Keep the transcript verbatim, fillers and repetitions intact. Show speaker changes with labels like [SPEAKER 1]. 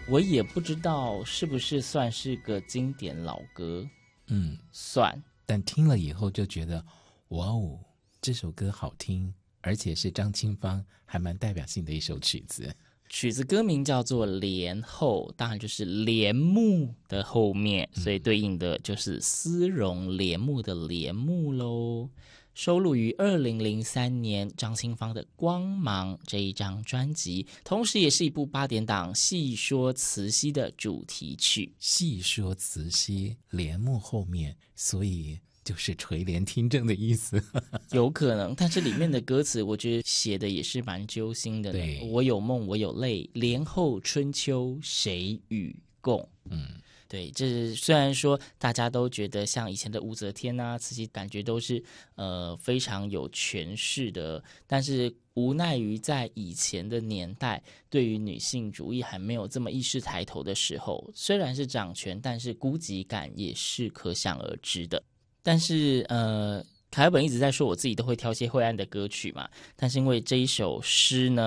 [SPEAKER 1] 我也不知道是不是算是个经典老歌。
[SPEAKER 2] 嗯，
[SPEAKER 1] 算，
[SPEAKER 2] 但听了以后就觉得，哇哦，这首歌好听，而且是张清芳还蛮代表性的一首曲子。
[SPEAKER 1] 曲子歌名叫做《帘后》，当然就是帘幕的后面，所以对应的就是丝绒帘幕的帘幕咯。收录于二零零三年张清芳的《光芒》这一张专辑，同时也是一部八点档戏说慈禧的主题曲。
[SPEAKER 2] 戏说慈禧，帘幕后面，所以就是垂帘听政的意思。
[SPEAKER 1] 有可能，但是里面的歌词我觉得写的也是蛮揪心的呢。
[SPEAKER 2] 对，
[SPEAKER 1] 我有梦我有泪，帘后春秋谁与共。
[SPEAKER 2] 嗯，
[SPEAKER 1] 对，这虽然说大家都觉得像以前的武则天啊、慈禧，感觉都是呃非常有权势的，但是无奈于在以前的年代，对于女性主义还没有这么意识抬头的时候，虽然是掌权，但是孤寂感也是可想而知的。但是呃，凯尔本一直在说我自己都会挑些灰暗的歌曲嘛，但是因为这一首诗呢